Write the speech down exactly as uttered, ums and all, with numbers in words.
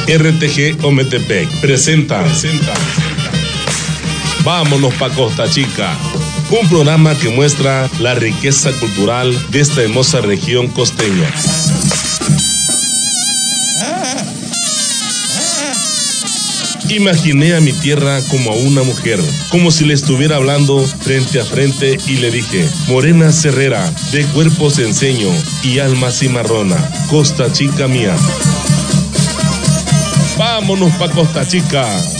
R T G Ometepec presenta, presenta Vámonos pa' Costa Chica, un programa que muestra la riqueza cultural de esta hermosa región costeña. Imaginé a mi tierra como a una mujer, como si le estuviera hablando frente a frente y le dije: morena cerrera, de cuerpo cenceño y alma cimarrona, Costa Chica mía. Vámonos pa' Costa Chica.